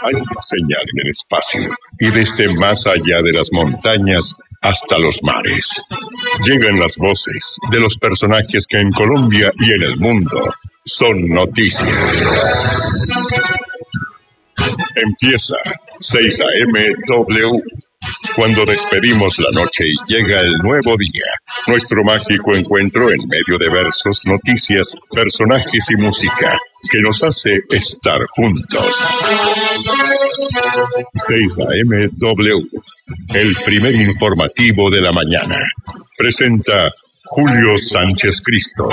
Hay una señal en el espacio y desde más allá de las montañas hasta los mares. Llegan las voces de los personajes que en Colombia y en el mundo son noticia. Empieza 6 AM W. Cuando despedimos la noche y llega el nuevo día, nuestro mágico encuentro en medio de versos, noticias, personajes y música que nos hace estar juntos. 6 AM W, el primer informativo de la mañana. Presenta Julio Sánchez Cristo.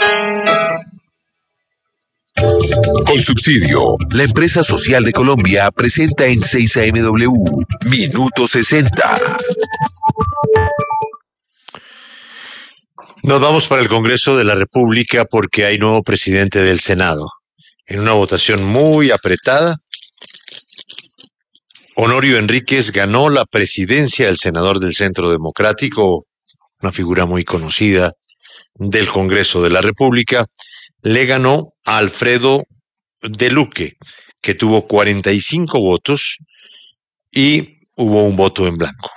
Con subsidio, la Empresa Social de Colombia presenta en 6 AMW, Minuto 60. Nos vamos para el Congreso de la República porque hay nuevo presidente del Senado. En una votación muy apretada, Honorio Enríquez ganó la presidencia del senador del Centro Democrático, una figura muy conocida del Congreso de la República. Le ganó a Alfredo de Luque, que tuvo 45 votos y hubo un voto en blanco.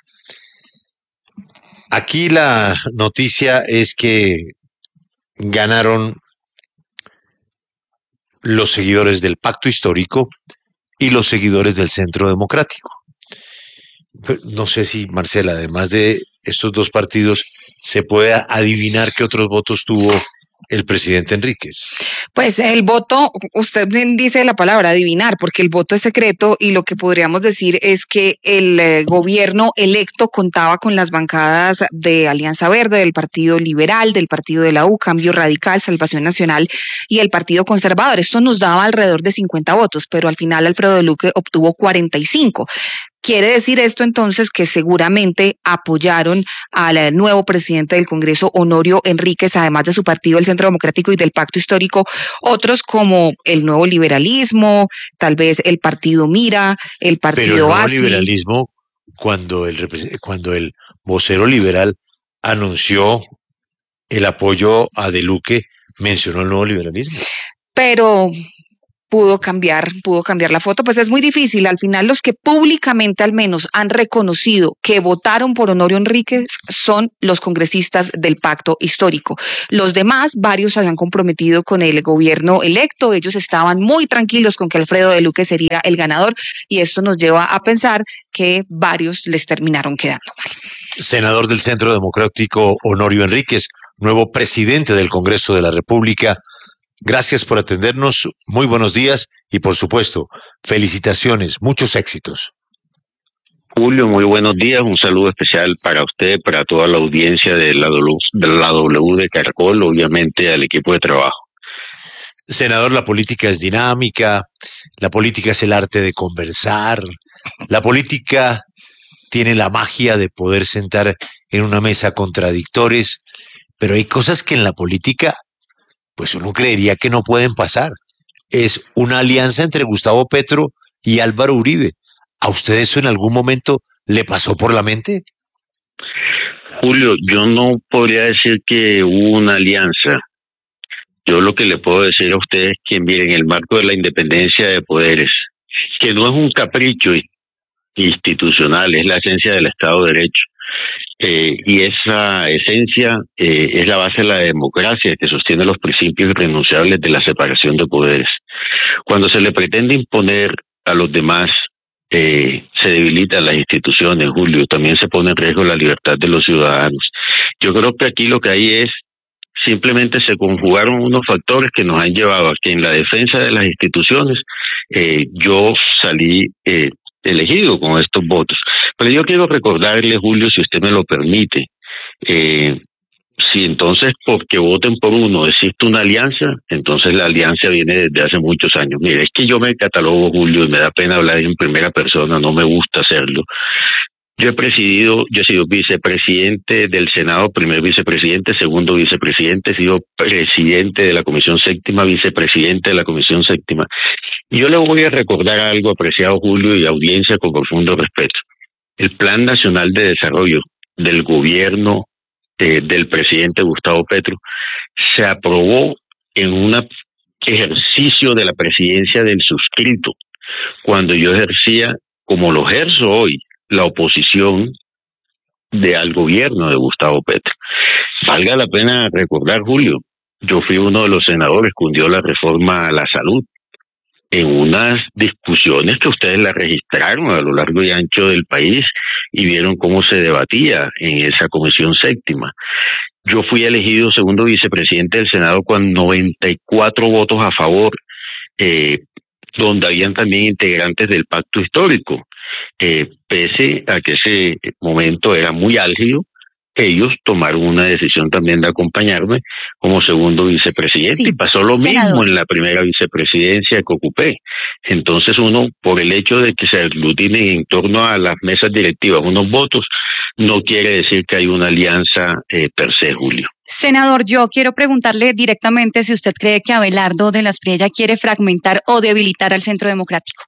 Aquí la noticia es que ganaron los seguidores del Pacto Histórico y los seguidores del Centro Democrático. No sé si, Marcela, además de estos dos partidos, se puede adivinar qué otros votos tuvo el presidente Enríquez. Pues el voto, usted bien dice la palabra adivinar, porque el voto es secreto y lo que podríamos decir es que el gobierno electo contaba con las bancadas de Alianza Verde, del Partido Liberal, del Partido de la U, Cambio Radical, Salvación Nacional y el Partido Conservador. Esto nos daba alrededor de 50 votos, pero al final Alfredo de Luque obtuvo 45. Quiere decir esto entonces que seguramente apoyaron al nuevo presidente del Congreso, Honorio Enríquez, además de su partido, el Centro Democrático y del Pacto Histórico, otros como el Nuevo Liberalismo, tal vez el Partido Mira, el Partido Pero el Nuevo ASI. Liberalismo, cuando el vocero liberal anunció el apoyo a De Luque, mencionó el Nuevo Liberalismo. Pero pudo cambiar la foto, pues es muy difícil. Al final los que públicamente al menos han reconocido que votaron por Honorio Enríquez son los congresistas del Pacto Histórico. Los demás, varios se habían comprometido con el gobierno electo, ellos estaban muy tranquilos con que Alfredo de Luque sería el ganador y esto nos lleva a pensar que varios les terminaron quedando mal. Senador del Centro Democrático, Honorio Enríquez, nuevo presidente del Congreso de la República. Gracias por atendernos, muy buenos días y por supuesto, felicitaciones, muchos éxitos. Julio, muy buenos días, un saludo especial para usted, para toda la audiencia de la W de Caracol, obviamente al equipo de trabajo. Senador, la política es dinámica, la política es el arte de conversar, la política tiene la magia de poder sentar en una mesa contradictores, pero hay cosas que en la política pues uno creería que no pueden pasar. Es una alianza entre Gustavo Petro y Álvaro Uribe. ¿A usted eso en algún momento le pasó por la mente? Julio, yo no podría decir que hubo una alianza. Yo lo que le puedo decir a usted es que, miren, en el marco de la independencia de poderes, que no es un capricho institucional, es la esencia del Estado de Derecho. Y esa esencia es la base de la democracia que sostiene los principios irrenunciables de la separación de poderes. Cuando se le pretende imponer a los demás, se debilitan las instituciones, Julio, también se pone en riesgo la libertad de los ciudadanos. Yo creo que aquí lo que hay es, simplemente se conjugaron unos factores que nos han llevado a que en la defensa de las instituciones yo salí elegido con estos votos. Pero yo quiero recordarle, Julio, si usted me lo permite, si entonces porque voten por uno existe una alianza, entonces la alianza viene desde hace muchos años. Mire, es que yo me catalogo, Julio, y me da pena hablar en primera persona, no me gusta hacerlo. Yo he sido vicepresidente del Senado, primer vicepresidente, segundo vicepresidente, he sido presidente de la Comisión Séptima, vicepresidente de la Comisión Séptima. Y yo le voy a recordar algo, apreciado Julio y audiencia, con profundo respeto. El Plan Nacional de Desarrollo del gobierno del presidente Gustavo Petro se aprobó en un ejercicio de la presidencia del suscrito. cuando yo ejercía, como lo ejerzo hoy, la oposición al gobierno de Gustavo Petro. Valga la pena recordar, Julio, yo fui uno de los senadores que hundió la reforma a la salud en unas discusiones que ustedes la registraron a lo largo y ancho del país y vieron cómo se debatía en esa comisión séptima. Yo fui elegido segundo vicepresidente del Senado con 94 votos a favor, donde habían también integrantes del pacto histórico. Pese a que ese momento era muy álgido, ellos tomaron una decisión también de acompañarme como segundo vicepresidente, Sí, y pasó lo senador. mismo en la primera vicepresidencia que ocupé. Entonces uno, por el hecho de que se aglutinen en torno a las mesas directivas unos votos, no quiere decir que hay una alianza per se, Julio. Senador, yo quiero preguntarle directamente si usted cree que Abelardo de la Espriella quiere fragmentar o debilitar al Centro Democrático.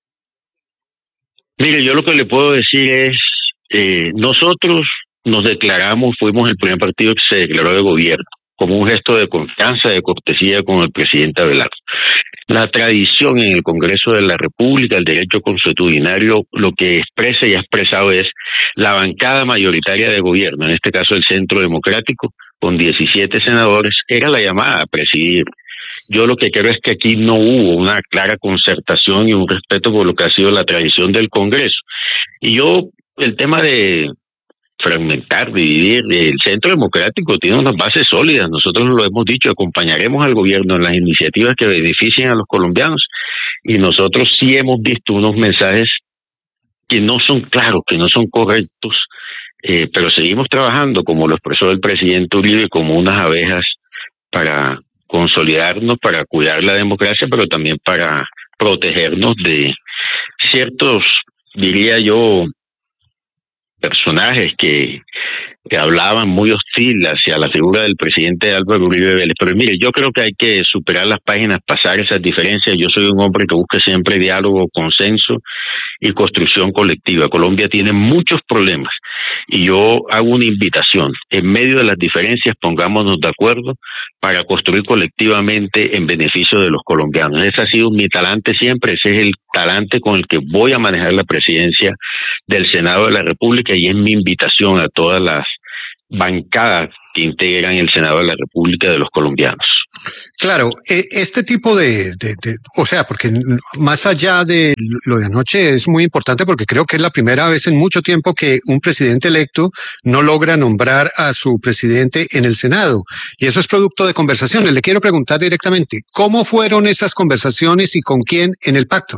Mire, yo lo que le puedo decir es, nosotros nos declaramos, fuimos el primer partido que se declaró de gobierno, como un gesto de confianza, de cortesía con el presidente Abelardo. La tradición en el Congreso de la República, el derecho consuetudinario, lo que expresa y ha expresado es la bancada mayoritaria de gobierno, en este caso el Centro Democrático, con 17 senadores, era la llamada a presidir. Yo lo que creo es que aquí no hubo una clara concertación y un respeto por lo que ha sido la tradición del Congreso. Y yo, el tema de fragmentar, dividir, el Centro Democrático tiene unas bases sólidas, nosotros lo hemos dicho, acompañaremos al gobierno en las iniciativas que beneficien a los colombianos, y nosotros sí hemos visto unos mensajes que no son claros, que no son correctos, pero seguimos trabajando, como lo expresó el presidente Uribe, como unas abejas para consolidarnos, para cuidar la democracia, pero también para protegernos de ciertos, diría yo, personajes que hablaban muy hostil hacia la figura del presidente Álvaro Uribe Vélez. Pero mire, yo creo que hay que superar las páginas, pasar esas diferencias. Yo soy un hombre que busca siempre diálogo, consenso y construcción colectiva. Colombia tiene muchos problemas y yo hago una invitación. En medio de las diferencias, pongámonos de acuerdo para construir colectivamente en beneficio de los colombianos. Ese ha sido mi talante siempre, ese es el talante con el que voy a manejar la presidencia del Senado de la República, y es mi invitación a todas las bancadas que integran el Senado de la República de los colombianos. Claro, este tipo o sea, porque más allá de lo de anoche es muy importante, porque creo que es la primera vez en mucho tiempo que un presidente electo no logra nombrar a su presidente en el Senado, y eso es producto de conversaciones. Le quiero preguntar directamente, ¿cómo fueron esas conversaciones y con quién en el pacto?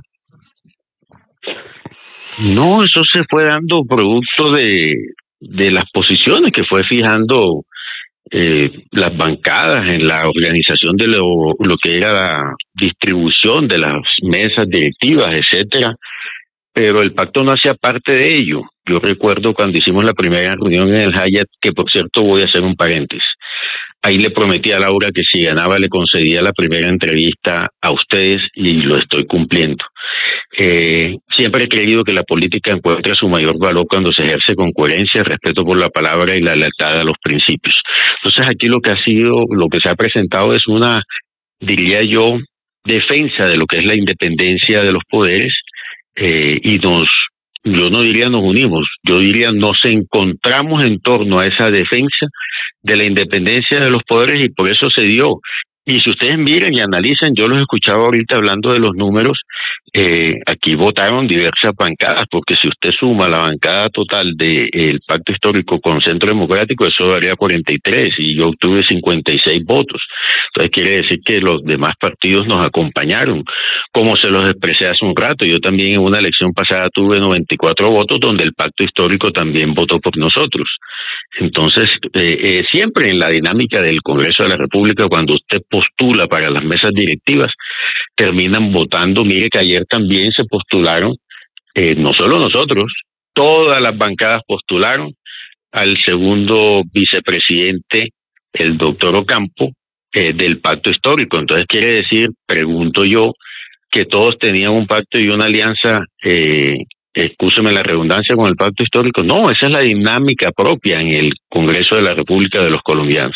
No, eso se fue dando producto de las posiciones que fue fijando las bancadas en la organización de lo que era la distribución de las mesas directivas, etcétera, pero el pacto no hacía parte de ello. Yo recuerdo cuando hicimos la primera reunión en el Hyatt, que por cierto voy a hacer un paréntesis. Ahí le prometí a Laura que si ganaba le concedía la primera entrevista a ustedes, y lo estoy cumpliendo. Siempre he creído que la política encuentra su mayor valor cuando se ejerce con coherencia, respeto por la palabra y la lealtad a los principios. Entonces aquí lo que se ha presentado es una, diría yo, defensa de lo que es la independencia de los poderes, y yo no diría nos unimos, yo diría nos encontramos en torno a esa defensa de la independencia de los poderes, y por eso se dio. Y si ustedes miran y analizan, yo los escuchaba ahorita hablando de los números, aquí votaron diversas bancadas, porque si usted suma la bancada total del Pacto Histórico con Centro Democrático, eso daría 43, y yo obtuve 56 votos. Entonces quiere decir que los demás partidos nos acompañaron. Como se los expresé hace un rato, yo también en una elección pasada tuve 94 votos, donde el Pacto Histórico también votó por nosotros. Entonces, siempre en la dinámica del Congreso de la República, cuando usted postula para las mesas directivas, terminan votando. Mire que ayer también se postularon, no solo nosotros, todas las bancadas postularon al segundo vicepresidente, el doctor Ocampo, del Pacto Histórico. Entonces quiere decir, pregunto yo, que todos tenían un pacto y una alianza, excúseme la redundancia, con el Pacto Histórico. No, esa es la dinámica propia en el Congreso de la República de los colombianos.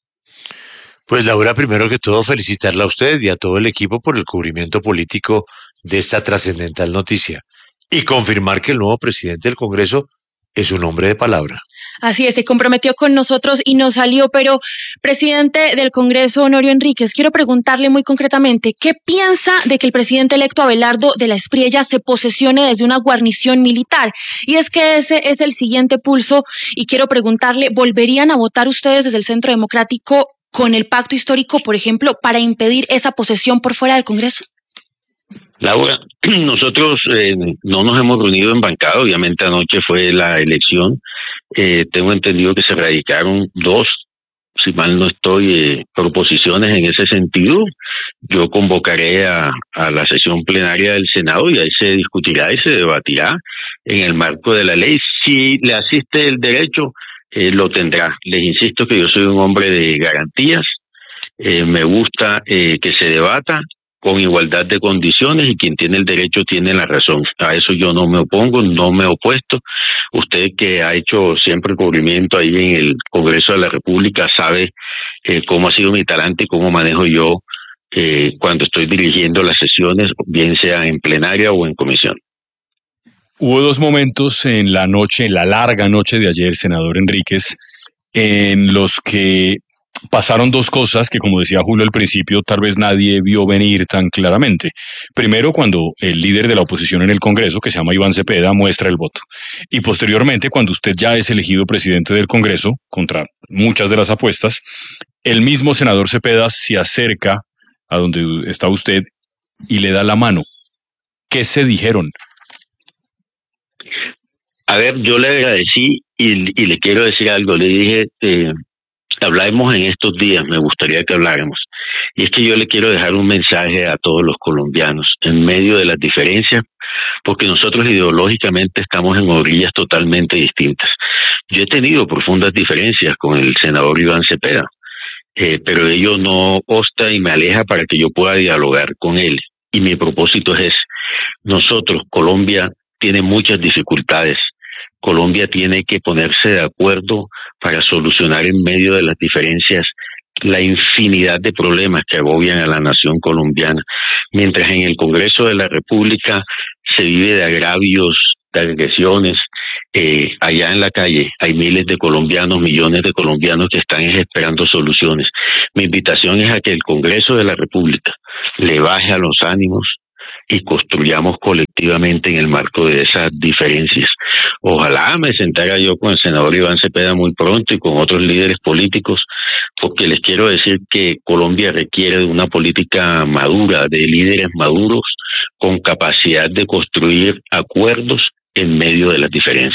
Pues Laura, primero que todo felicitarla a usted y a todo el equipo por el cubrimiento político de esta trascendental noticia y confirmar que el nuevo presidente del Congreso es un hombre de palabra. Así es, se comprometió con nosotros y nos salió, pero presidente del Congreso, Honorio Enríquez, quiero preguntarle muy concretamente, ¿qué piensa de que el presidente electo Abelardo de la Espriella se posesione desde una guarnición militar? Y es que ese es el siguiente pulso y quiero preguntarle, ¿volverían a votar ustedes desde el Centro Democrático con el pacto histórico, por ejemplo, para impedir esa posesión por fuera del Congreso? Laura, nosotros no nos hemos reunido en bancada, obviamente anoche fue la elección. Tengo entendido que se radicaron dos, si mal no estoy, proposiciones en ese sentido. Yo convocaré a la sesión plenaria del Senado y ahí se discutirá y se debatirá en el marco de la ley. Si le asiste el derecho, lo tendrá. Les insisto que yo soy un hombre de garantías. Me gusta que se debata con igualdad de condiciones y quien tiene el derecho tiene la razón. A eso yo no me opongo, no me he opuesto. Usted que ha hecho siempre cubrimiento ahí en el Congreso de la República sabe cómo ha sido mi talante y cómo manejo yo cuando estoy dirigiendo las sesiones, bien sea en plenaria o en comisión. Hubo dos momentos en la noche, en la larga noche de ayer, senador Enríquez, en los que pasaron dos cosas que, como decía Julio al principio, tal vez nadie vio venir tan claramente. Primero, cuando el líder de la oposición en el Congreso, que se llama Iván Cepeda, muestra el voto. Y posteriormente, cuando usted ya es elegido presidente del Congreso, contra muchas de las apuestas, el mismo senador Cepeda se acerca a donde está usted y le da la mano. ¿Qué se dijeron? A ver, yo le agradecí y le quiero decir algo. Le dije, hablamos en estos días, me gustaría que habláramos. Y es que yo le quiero dejar un mensaje a todos los colombianos en medio de las diferencias, porque nosotros ideológicamente estamos en orillas totalmente distintas. Yo he tenido profundas diferencias con el senador Iván Cepeda, pero ello no obsta y me aleja para que yo pueda dialogar con él. Y mi propósito es ese. Nosotros, Colombia, tiene muchas dificultades. Colombia tiene que ponerse de acuerdo para solucionar en medio de las diferencias la infinidad de problemas que agobian a la nación colombiana. Mientras en el Congreso de la República se vive de agravios, de agresiones, allá en la calle hay miles de colombianos, millones de colombianos que están esperando soluciones. Mi invitación es a que el Congreso de la República le baje a los ánimos y construyamos colectivamente en el marco de esas diferencias. Ojalá me sentara yo con el senador Iván Cepeda muy pronto y con otros líderes políticos, porque les quiero decir que Colombia requiere de una política madura, de líderes maduros con capacidad de construir acuerdos en medio de las diferencias.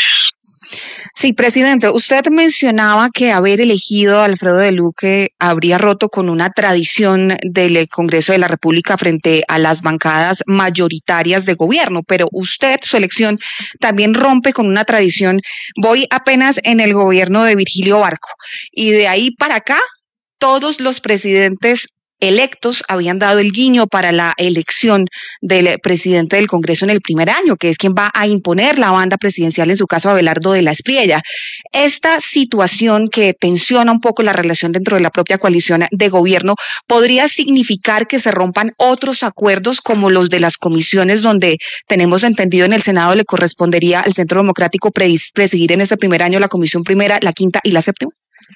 Sí, presidente, usted mencionaba que haber elegido a Alfredo de Luque habría roto con una tradición del Congreso de la República frente a las bancadas mayoritarias de gobierno, pero usted, su elección, también rompe con una tradición. Voy apenas en el gobierno de Virgilio Barco y de ahí para acá todos los presidentes electos habían dado el guiño para la elección del presidente del Congreso en el primer año, que es quien va a imponer la banda presidencial, en su caso Abelardo de la Espriella. Esta situación que tensiona un poco la relación dentro de la propia coalición de gobierno podría significar que se rompan otros acuerdos como los de las comisiones, donde tenemos entendido en el Senado le correspondería al Centro Democrático presidir en este primer año la comisión primera, la quinta y la séptima.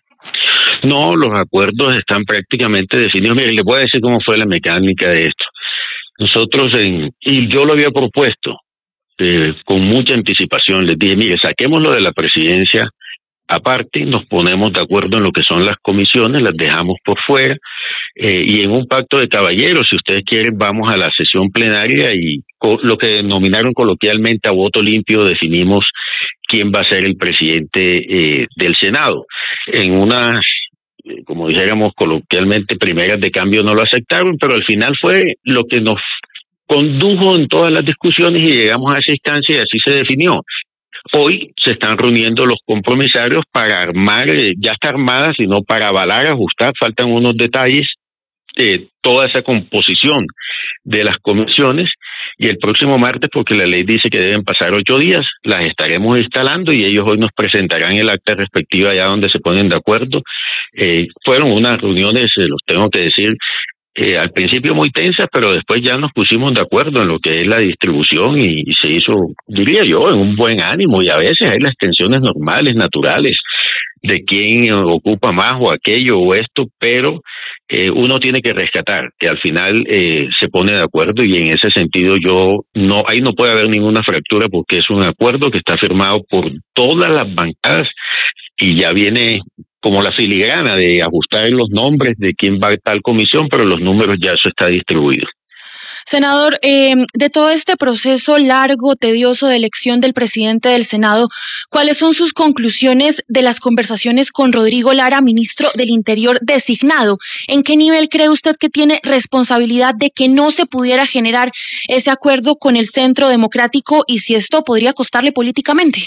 No, los acuerdos están prácticamente definidos. Mire, le voy a decir cómo fue la mecánica de esto. Nosotros, y yo lo había propuesto con mucha anticipación, les dije, mire, saquémoslo de la presidencia aparte, nos ponemos de acuerdo en lo que son las comisiones, las dejamos por fuera, y en un pacto de caballeros, si ustedes quieren, vamos a la sesión plenaria y lo que denominaron coloquialmente a voto limpio definimos quién va a ser el presidente del Senado. En unas, como dijéramos coloquialmente, primeras de cambio no lo aceptaron, pero al final fue lo que nos condujo en todas las discusiones y llegamos a esa instancia y así se definió. Hoy se están reuniendo los compromisarios para armar, ya está armada, sino para avalar, ajustar, faltan unos detalles, toda esa composición de las comisiones, y el próximo martes, porque la ley dice que deben pasar 8 días, las estaremos instalando y ellos hoy nos presentarán el acta respectiva allá donde se ponen de acuerdo. Fueron unas reuniones, los tengo que decir, al principio muy tensas, pero después ya nos pusimos de acuerdo en lo que es la distribución y se hizo, diría yo, en un buen ánimo, y a veces hay las tensiones normales, naturales, de quién ocupa más o aquello o esto, pero uno tiene que rescatar que al final se pone de acuerdo, y en ese sentido ahí no puede haber ninguna fractura porque es un acuerdo que está firmado por todas las bancadas y ya viene como la filigrana de ajustar los nombres de quién va a tal comisión, pero los números ya eso está distribuido. Senador, de todo este proceso largo, tedioso de elección del presidente del Senado, ¿cuáles son sus conclusiones de las conversaciones con Rodrigo Lara, ministro del Interior designado? ¿En qué nivel cree usted que tiene responsabilidad de que no se pudiera generar ese acuerdo con el Centro Democrático y si esto podría costarle políticamente?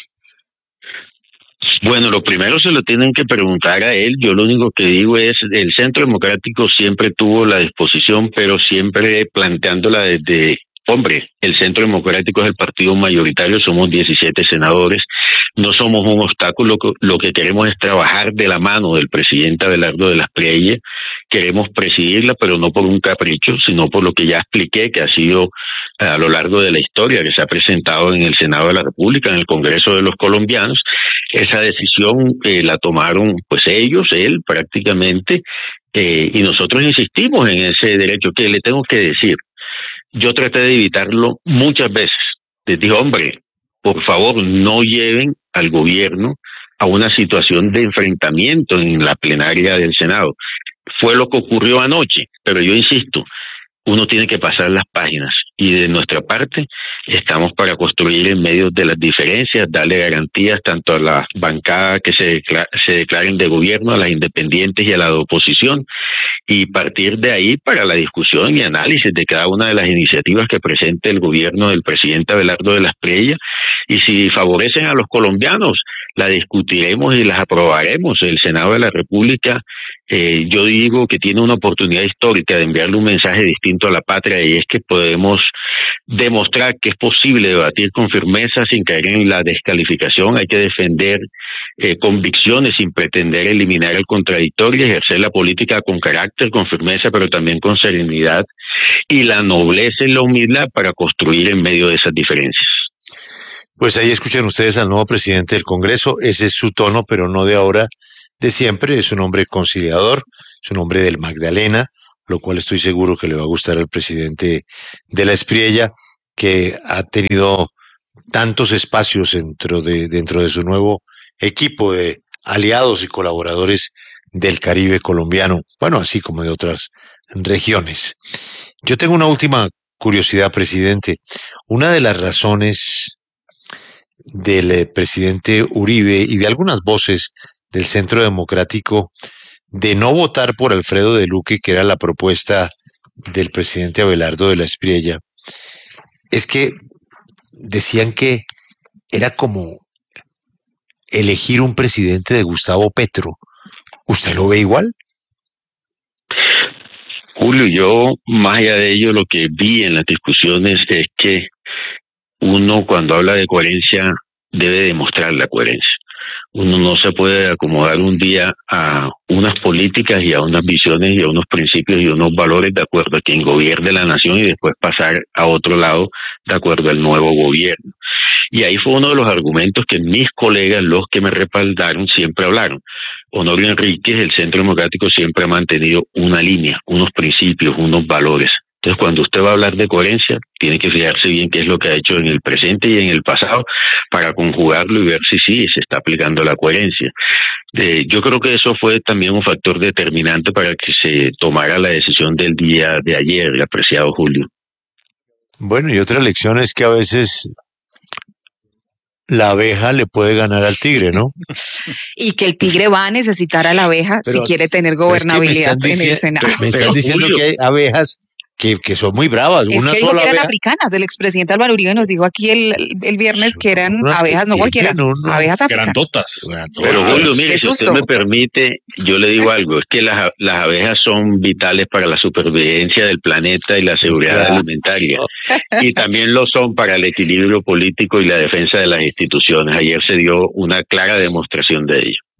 Bueno, lo primero se lo tienen que preguntar a él. Yo lo único que digo es, el Centro Democrático siempre tuvo la disposición, pero siempre planteándola desde, hombre, el Centro Democrático es el partido mayoritario, somos 17 senadores, no somos un obstáculo, lo que queremos es trabajar de la mano del presidente Abelardo de las Priella, queremos presidirla, pero no por un capricho, sino por lo que ya expliqué, que ha sido a lo largo de la historia, que se ha presentado en el Senado de la República, en el Congreso de los Colombianos. Esa decisión la tomaron pues ellos, él prácticamente, y nosotros insistimos en ese derecho. Que le tengo que decir, yo traté de evitarlo muchas veces. Les dije, hombre, por favor, no lleven al gobierno a una situación de enfrentamiento en la plenaria del Senado. Fue lo que ocurrió anoche, pero yo insisto, uno tiene que pasar las páginas, y de nuestra parte estamos para construir en medio de las diferencias, darle garantías tanto a las bancadas que se declaren de gobierno, a las independientes y a la de oposición, y partir de ahí para la discusión y análisis de cada una de las iniciativas que presente el gobierno del presidente Abelardo de las Priella, y si favorecen a los colombianos, la discutiremos y las aprobaremos. El Senado de la República, yo digo que tiene una oportunidad histórica de enviarle un mensaje distinto a la patria, y es que podemos demostrar que es posible debatir con firmeza sin caer en la descalificación. Hay que defender convicciones sin pretender eliminar el contradictorio, ejercer la política con carácter, con firmeza, pero también con serenidad, y la nobleza y la humildad para construir en medio de esas diferencias. Pues ahí escuchan ustedes al nuevo presidente del Congreso. Ese es su tono, pero no de ahora, de siempre. Es un hombre conciliador, es un hombre del Magdalena, lo cual estoy seguro que le va a gustar al presidente de la Espriella, que ha tenido tantos espacios dentro de su nuevo equipo de aliados y colaboradores del Caribe colombiano, bueno, así como de otras regiones. Yo tengo una última curiosidad, presidente. Una de las razones del presidente Uribe y de algunas voces del Centro Democrático de no votar por Alfredo de Luque, que era la propuesta del presidente Abelardo de la Espriella, es que decían que era como elegir un presidente de Gustavo Petro. ¿Usted lo ve igual? Julio, yo más allá de ello lo que vi en las discusiones es que uno cuando habla de coherencia debe demostrar la coherencia. Uno no se puede acomodar un día a unas políticas y a unas visiones y a unos principios y a unos valores de acuerdo a quien gobierne la nación y después pasar a otro lado de acuerdo al nuevo gobierno. Y ahí fue uno de los argumentos que mis colegas, los que me respaldaron, siempre hablaron. Honorio Enríquez, el Centro Democrático siempre ha mantenido una línea, unos principios, unos valores. Entonces, cuando usted va a hablar de coherencia, tiene que fijarse bien qué es lo que ha hecho en el presente y en el pasado para conjugarlo y ver si sí se está aplicando la coherencia. Yo creo que eso fue también un factor determinante para que se tomara la decisión del día de ayer, el apreciado Julio. Bueno, y otra lección es que a veces la abeja le puede ganar al tigre, ¿no? Y que el tigre va a necesitar a la abeja si quiere tener gobernabilidad en el Senado. Me están diciendo que hay abejas que son muy bravas. Es una que sola dijo que eran abeja. africanas. El expresidente Álvaro Uribe nos dijo aquí el viernes que eran abejas, no cualquiera, abejas africanas. Grandotas. Pero Julio, mire, Qué si usted susto. me permite, yo le digo algo, es que las abejas son vitales para la supervivencia del planeta y la seguridad alimentaria, y también lo son para el equilibrio político y la defensa de las instituciones. Ayer se dio una clara demostración de ello.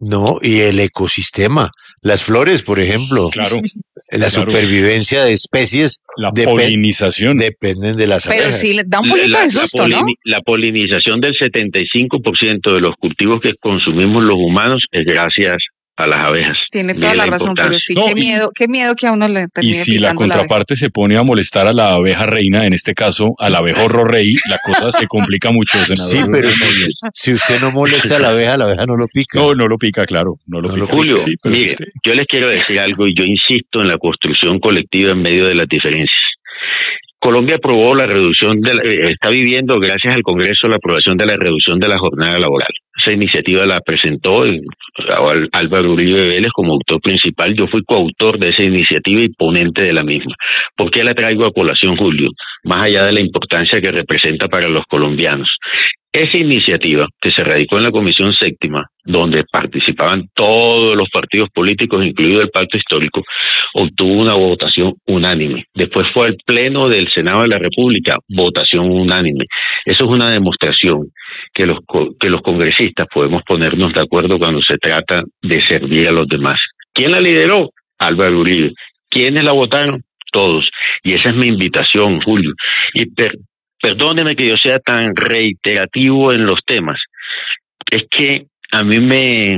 No, y el ecosistema, las flores, por ejemplo, Claro. la supervivencia de especies La polinización. dependen de las Pero abejas. sí da un poquito de susto, ¿no? La polinización del 75% de los cultivos que consumimos los humanos es gracias a las abejas. Tiene toda Miren la la razón, pero sí, No, qué miedo que a uno le Y termine si la picando la abeja. contraparte se pone a molestar a la abeja reina, en este caso al abejorro rey, la cosa se complica mucho, senador. Sí, pero si usted no molesta a la abeja no lo pica. No lo pica, claro, no lo pica. Julio, Sí, pero mire, yo les quiero decir algo y yo insisto en la construcción colectiva en medio de las diferencias. Colombia aprobó la reducción está viviendo gracias al Congreso la aprobación de la reducción de la jornada laboral. Esa iniciativa la presentó Álvaro Uribe Vélez como autor principal. Yo fui coautor de esa iniciativa y ponente de la misma. ¿Por qué la traigo a colación, Julio? Más allá de la importancia que representa para los colombianos. Esa iniciativa, que se radicó en la Comisión Séptima, donde participaban todos los partidos políticos, incluido el Pacto Histórico, obtuvo una votación unánime. Después fue al Pleno del Senado de la República, votación unánime. Eso es una demostración que los congresistas podemos ponernos de acuerdo cuando se trata de servir a los demás. ¿Quién la lideró? Álvaro Uribe. ¿Quiénes la votaron? Todos. Y esa es mi invitación, Julio. Y perdóneme que yo sea tan reiterativo en los temas. Es que a mí me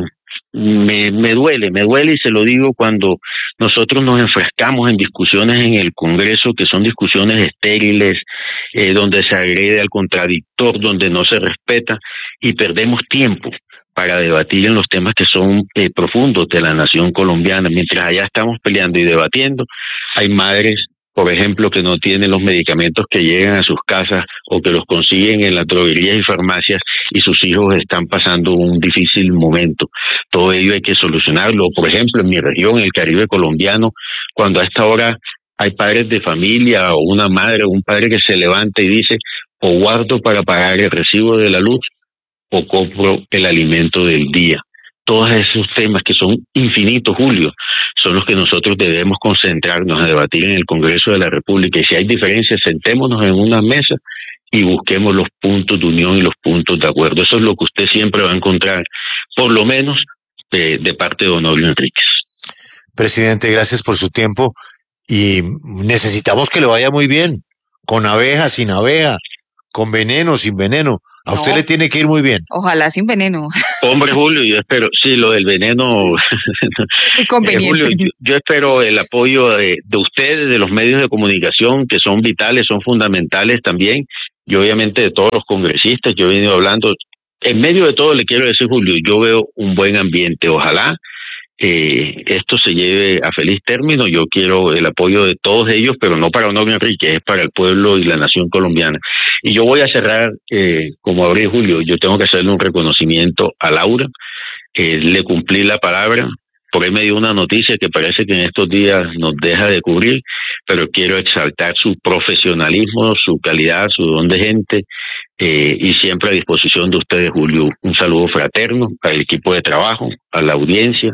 duele y se lo digo cuando nosotros nos enfrascamos en discusiones en el Congreso que son discusiones estériles, donde se agrede al contradictor, donde no se respeta y perdemos tiempo para debatir en los temas que son profundos de la nación colombiana. Mientras allá estamos peleando y debatiendo, hay madres, por ejemplo, que no tienen los medicamentos que llegan a sus casas o que los consiguen en las droguerías y farmacias y sus hijos están pasando un difícil momento. Todo ello hay que solucionarlo. Por ejemplo, en mi región, en el Caribe colombiano, cuando a esta hora hay padres de familia o una madre o un padre que se levanta y dice, o guardo para pagar el recibo de la luz o compro el alimento del día. Todos esos temas que son infinitos, Julio, son los que nosotros debemos concentrarnos a debatir en el Congreso de la República. Y si hay diferencias, sentémonos en una mesa y busquemos los puntos de unión y los puntos de acuerdo. Eso es lo que usted siempre va a encontrar, por lo menos de parte de Honorio Enríquez. Presidente, gracias por su tiempo y necesitamos que le vaya muy bien, con abeja, sin abeja, con veneno, sin veneno. A usted le tiene que ir muy bien. Ojalá sin veneno. Hombre, Julio, yo espero, sí, lo del veneno. Muy conveniente. Julio, yo espero el apoyo de ustedes, de los medios de comunicación, que son vitales, son fundamentales también, y obviamente de todos los congresistas. Yo he venido hablando, en medio de todo le quiero decir, Julio, yo veo un buen ambiente. Ojalá esto se lleve a feliz término. Yo quiero el apoyo de todos ellos, pero no para Honorio Enríquez, es para el pueblo y la nación colombiana. Y yo voy a cerrar, como abrí Julio, yo tengo que hacerle un reconocimiento a Laura, le cumplí la palabra. Por ahí me dio una noticia que parece que en estos días nos deja de cubrir, pero quiero exaltar su profesionalismo, su calidad, su don de gente, y siempre a disposición de ustedes, Julio. Un saludo fraterno al equipo de trabajo, a la audiencia,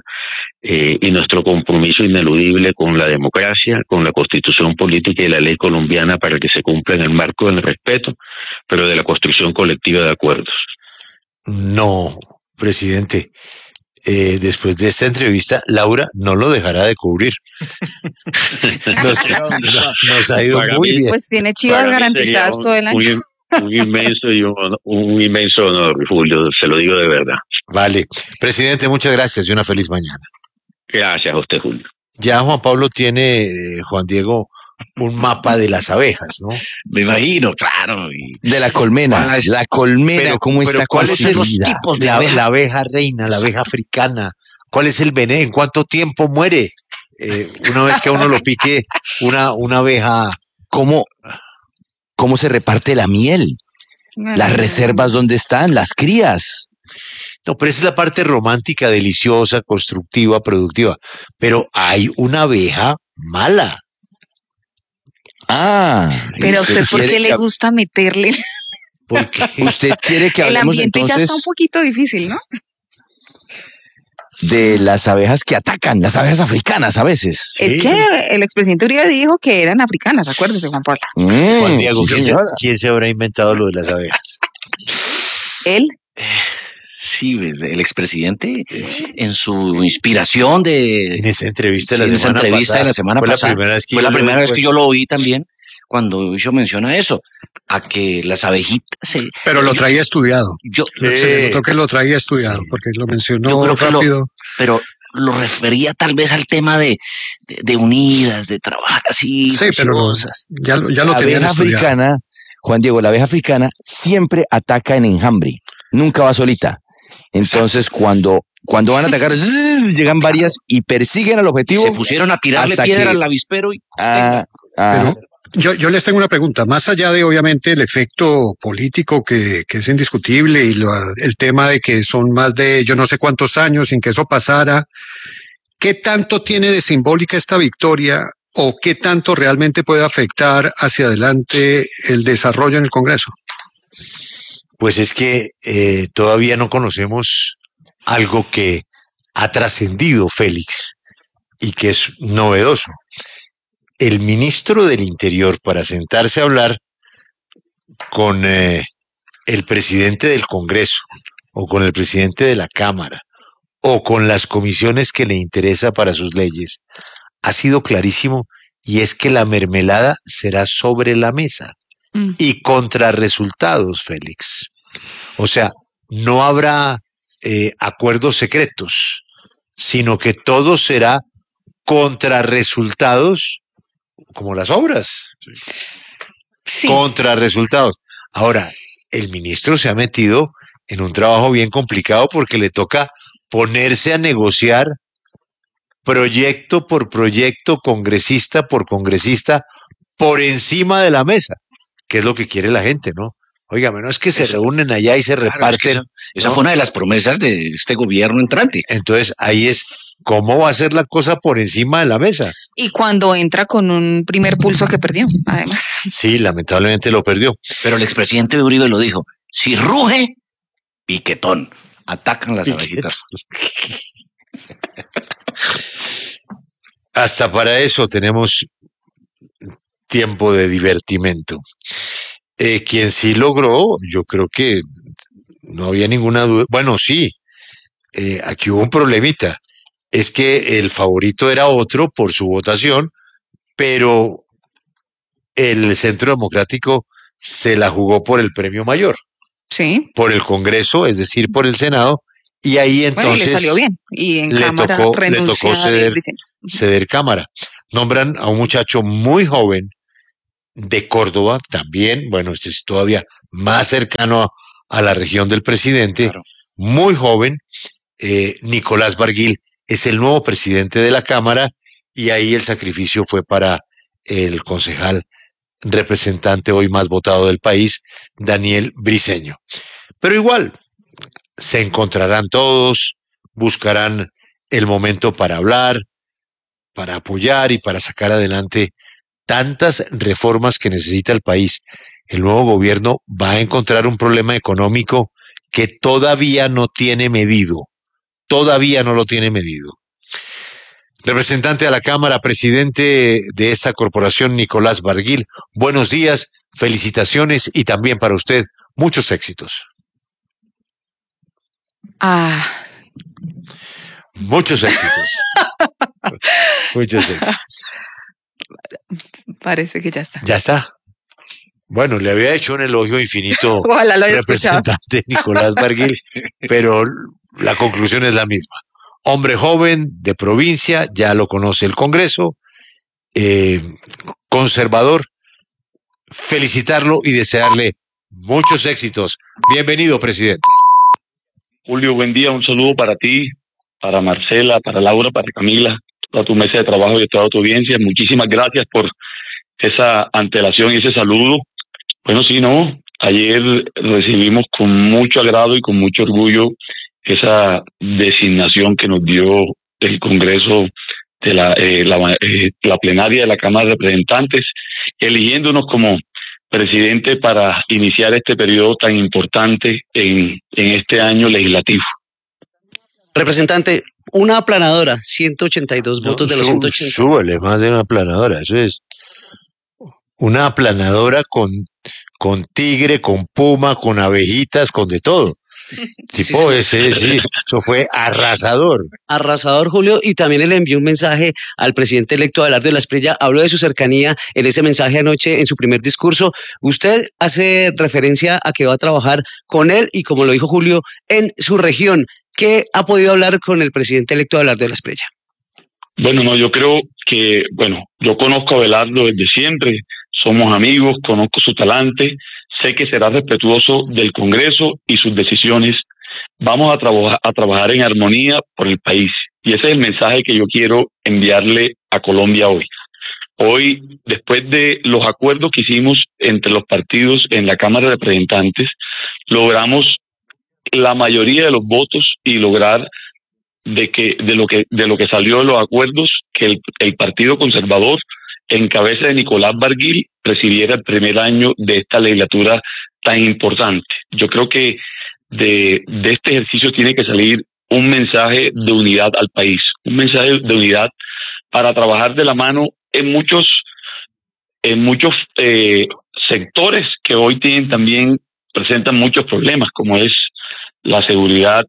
y nuestro compromiso ineludible con la democracia, con la Constitución política y la ley colombiana para que se cumpla en el marco del respeto, pero de la construcción colectiva de acuerdos. No, presidente. Después de esta entrevista, Laura no lo dejará de cubrir. Nos ha ido Para muy mí, bien. Pues tiene chivas garantizadas todo el año. Un inmenso y un inmenso honor, Julio, se lo digo de verdad. Vale. Presidente, muchas gracias y una feliz mañana. Gracias a usted, Julio. Ya Juan Pablo tiene, Juan Diego, un mapa de las abejas, ¿no? Me imagino, claro. De la colmena. La colmena, ¿cómo está ¿cuáles son los constituida? tipos de abeja? La abeja reina, la abeja africana. ¿Cuál es el veneno? ¿En cuánto tiempo muere? Una vez que a uno lo pique una abeja. ¿Cómo se reparte la miel? Las reservas, ¿dónde están? Las crías. No, pero esa es la parte romántica, deliciosa, constructiva, productiva. Pero hay una abeja mala. Pero a usted, ¿por qué le gusta meterle? Porque usted quiere que El hablemos ambiente entonces ya está un poquito difícil, ¿no? de las abejas que atacan, las abejas africanas a veces. Es que el expresidente Uribe dijo que eran africanas, acuérdese, Juan Pablo. Juan Diego, sí, ¿quién se habrá inventado lo de las abejas? Él. Sí, pues, el expresidente, en su inspiración En esa entrevista de la en esa semana entrevista pasada, de la semana fue la pasada, primera vez que fue yo la le primera doy vez que cuenta. yo lo oí también, cuando yo menciona eso, a que las abejitas Pero lo traía estudiado. yo, Se le notó que lo traía estudiado, Sí. porque lo yo mencionó creo que rápido. pero lo refería tal vez al tema de unidas, de trabajar así, Sí, pero juiciosas. ya lo La tenían abeja estudiado. africana, Juan Diego, la abeja africana siempre ataca en enjambre, nunca va solita. Entonces, cuando van a atacar, llegan varias y persiguen al objetivo. Se pusieron a tirarle hasta piedra que- al avispero y Pero yo les tengo una pregunta, más allá de obviamente el efecto político que es indiscutible y el tema de que son más de yo no sé cuántos años sin que eso pasara, ¿qué tanto tiene de simbólica esta victoria o qué tanto realmente puede afectar hacia adelante el desarrollo en el Congreso? Pues es que todavía no conocemos algo que ha trascendido Félix y que es novedoso. El ministro del Interior, para sentarse a hablar con el presidente del Congreso o con el presidente de la Cámara o con las comisiones que le interesa para sus leyes, ha sido clarísimo, y es que la mermelada será sobre la mesa y contra resultados, Félix. O sea, no habrá acuerdos secretos, sino que todo será contra resultados, como las obras. Sí. Contra resultados. Ahora, el ministro se ha metido en un trabajo bien complicado porque le toca ponerse a negociar proyecto por proyecto, congresista por congresista, por encima de la mesa, que es lo que quiere la gente, ¿no? Óigame, no es que se reúnen allá y se reparten. esa ¿no? fue una de las promesas de este gobierno entrante. Entonces, ahí es cómo va a ser la cosa por encima de la mesa. Y cuando entra con un primer pulso que perdió, además. Sí, lamentablemente lo perdió. Pero el expresidente Uribe lo dijo, si ruge, piquetón, atacan las abejitas. Hasta para eso tenemos tiempo de divertimento. Quien sí logró, yo creo que no había ninguna duda. Bueno, sí, aquí hubo un problemita. Es que el favorito era otro por su votación, pero el Centro Democrático se la jugó por el premio mayor. Sí. Por el Congreso, es decir, por el Senado, y ahí entonces Bueno, y le salió bien. Y en le Cámara tocó renuncia ceder, Briceño. ceder Cámara. Nombran a un muchacho muy joven de Córdoba, también, bueno, este es todavía más cercano a la región del presidente, claro. Muy joven, Nicolás Barguil es el nuevo presidente de la Cámara, y ahí el sacrificio fue para el concejal representante hoy más votado del país, Daniel Briceño. Pero igual, se encontrarán todos, buscarán el momento para hablar, para apoyar y para sacar adelante tantas reformas que necesita el país. El nuevo gobierno va a encontrar un problema económico que todavía no tiene medido, todavía no lo tiene medido. Representante de la Cámara, presidente de esta corporación, Nicolás Barguil, buenos días, felicitaciones y también para usted muchos éxitos. Muchos éxitos. Muchos éxitos. Parece que ya está. Ya está. Bueno, le había hecho un elogio infinito Ojalá lo haya representante escuchado. Nicolás Barguil, pero la conclusión es la misma. Hombre joven de provincia, ya lo conoce el Congreso, conservador, felicitarlo y desearle muchos éxitos. Bienvenido, presidente. Julio, buen día, un saludo para ti, para Marcela, para Laura, para Camila, toda tu mesa de trabajo y toda tu audiencia. Muchísimas gracias por esa antelación y ese saludo. Bueno, sí, no, ayer recibimos con mucho agrado y con mucho orgullo esa designación que nos dio el Congreso de la plenaria de la Cámara de Representantes, eligiéndonos como presidente para iniciar este periodo tan importante en este año legislativo. Representante, una aplanadora, 182 votos de los 180. Súbele más de una aplanadora, eso es una aplanadora con tigre, con puma, con abejitas, con de todo. Tipo ese, sí, eso fue arrasador. Arrasador, Julio, y también le envió un mensaje al presidente electo Abelardo de la Espriella. Habló de su cercanía en ese mensaje anoche en su primer discurso. Usted hace referencia a que va a trabajar con él y, como lo dijo Julio, en su región. ¿Qué ha podido hablar con el presidente electo Abelardo de la Espriella? Bueno, no, yo creo que, yo conozco a Abelardo desde siempre, somos amigos, conozco su talante, sé que será respetuoso del Congreso y sus decisiones. Vamos a trabajar en armonía por el país. Y ese es el mensaje que yo quiero enviarle a Colombia hoy. Hoy, después de los acuerdos que hicimos entre los partidos en la Cámara de Representantes, logramos la mayoría de los votos y lograr de lo que salió de los acuerdos, que el Partido Conservador, en cabeza de Nicolás Barguil, presidiera el primer año de esta legislatura tan importante. Yo creo que de este ejercicio tiene que salir un mensaje de unidad al país, un mensaje de unidad para trabajar de la mano en muchos sectores que hoy presentan muchos problemas, como es la seguridad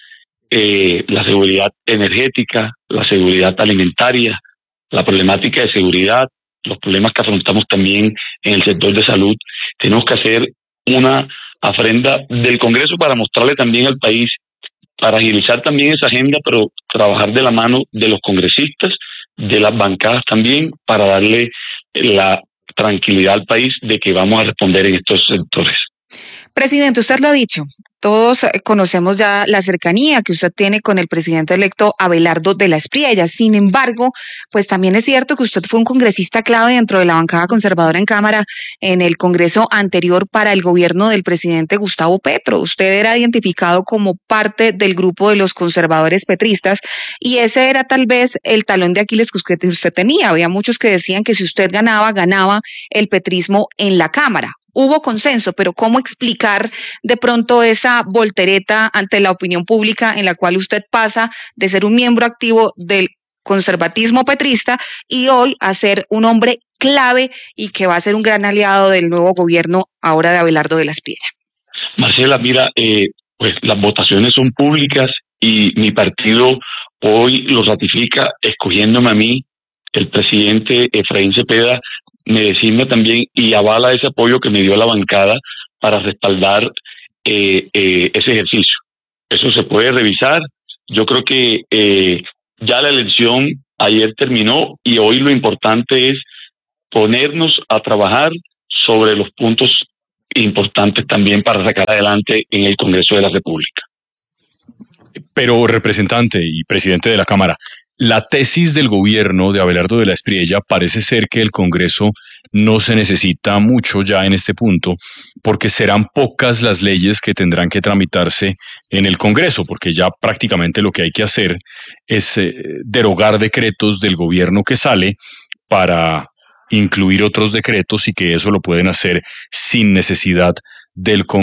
energética, la seguridad alimentaria, la problemática de seguridad, los problemas que afrontamos también en el sector de salud. Tenemos que hacer una afrenta del Congreso para mostrarle también al país, para agilizar también esa agenda, pero trabajar de la mano de los congresistas, de las bancadas también, para darle la tranquilidad al país de que vamos a responder en estos sectores. Presidente, usted lo ha dicho, todos conocemos ya la cercanía que usted tiene con el presidente electo Abelardo de la Espriella. Sin embargo, pues también es cierto que usted fue un congresista clave dentro de la bancada conservadora en Cámara en el Congreso anterior para el gobierno del presidente Gustavo Petro. Usted era identificado como parte del grupo de los conservadores petristas y ese era tal vez el talón de Aquiles que usted tenía. Había muchos que decían que si usted ganaba el petrismo en la Cámara. Hubo consenso, pero ¿cómo explicar de pronto esa voltereta ante la opinión pública en la cual usted pasa de ser un miembro activo del conservatismo petrista y hoy a ser un hombre clave y que va a ser un gran aliado del nuevo gobierno ahora de Abelardo de la Espriella? Marcela, mira, pues las votaciones son públicas y mi partido hoy lo ratifica escogiéndome a mí. El presidente Efraín Cepeda me designa también y avala ese apoyo que me dio la bancada para respaldar ese ejercicio. Eso se puede revisar. Yo creo que ya la elección ayer terminó y hoy lo importante es ponernos a trabajar sobre los puntos importantes también para sacar adelante en el Congreso de la República. Pero, representante y presidente de la Cámara, la tesis del gobierno de Abelardo de la Espriella parece ser que el Congreso no se necesita mucho ya en este punto, porque serán pocas las leyes que tendrán que tramitarse en el Congreso, porque ya prácticamente lo que hay que hacer es derogar decretos del gobierno que sale para incluir otros decretos y que eso lo pueden hacer sin necesidad del Congreso.